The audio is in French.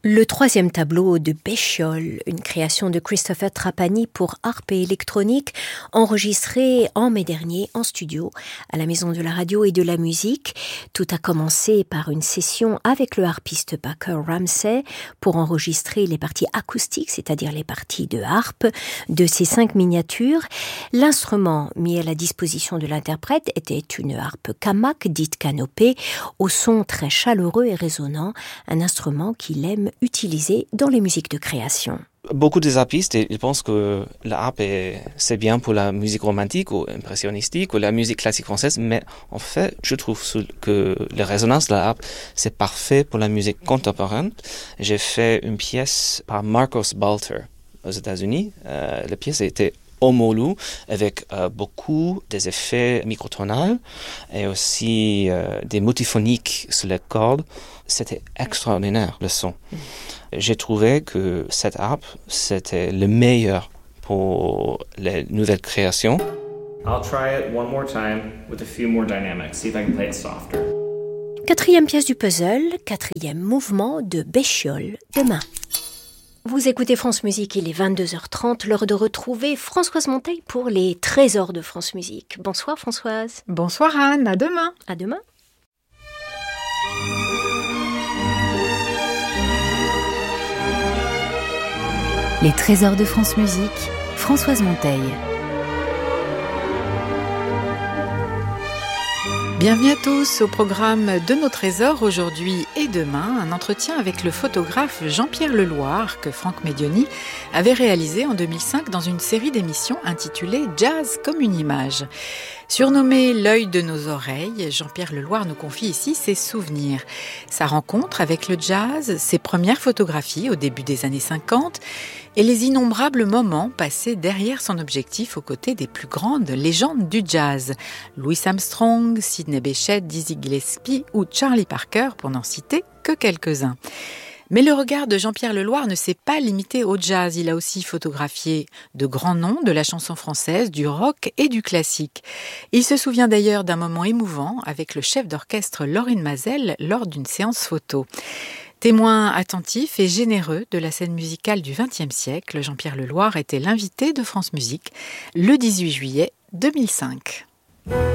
Le troisième tableau de Béchiol, une création de Christopher Trapani pour harpe et électronique, enregistré en mai dernier en studio à la Maison de la Radio et de la Musique. Tout a commencé par une session avec le harpiste Baker Ramsey pour enregistrer les parties acoustiques, c'est-à-dire les parties de harpe de ces 5 miniatures. L'instrument mis à la disposition de l'interprète était une harpe Kamak, dite canopée, au son très chaleureux et résonnant, un instrument qu'il aime utilisé dans les musiques de création. Beaucoup des harpistes, ils pensent que la harpe c'est bien pour la musique romantique ou impressionnistique ou la musique classique française, mais en fait, je trouve que la résonance de la harpe, c'est parfait pour la musique contemporaine. J'ai fait une pièce par Marcos Balter aux États-Unis. La pièce était Omolu, avec beaucoup des effets microtonales et aussi des multiphoniques sur les cordes. C'était extraordinaire, le son. J'ai trouvé que cette harpe, c'était le meilleur pour les nouvelles créations. I'll try it one more time with a few more dynamics, see if I can play it softer. Quatrième pièce du puzzle, quatrième mouvement de Béchiol, demain. Vous écoutez France Musique, il est 22h30, l'heure de retrouver Françoise Monteil pour les trésors de France Musique. Bonsoir Françoise. Bonsoir Anne, à demain. À demain. Les trésors de France Musique, Françoise Monteil. Bienvenue à tous au programme de nos trésors aujourd'hui et demain, un entretien avec le photographe Jean-Pierre Leloir que Franck Medioni avait réalisé en 2005 dans une série d'émissions intitulée Jazz comme une image. Surnommé l'œil de nos oreilles, Jean-Pierre Leloir nous confie ici ses souvenirs. Sa rencontre avec le jazz, ses premières photographies au début des années 50 et les innombrables moments passés derrière son objectif aux côtés des plus grandes légendes du jazz. Louis Armstrong, Sidney Bechet, Dizzy Gillespie ou Charlie Parker, pour n'en citer que quelques-uns. Mais le regard de Jean-Pierre Leloir ne s'est pas limité au jazz. Il a aussi photographié de grands noms de la chanson française, du rock et du classique. Il se souvient d'ailleurs d'un moment émouvant avec le chef d'orchestre Lorin Maazel lors d'une séance photo. Témoin attentif et généreux de la scène musicale du XXe siècle, Jean-Pierre Leloir était l'invité de France Musique le 18 juillet 2005.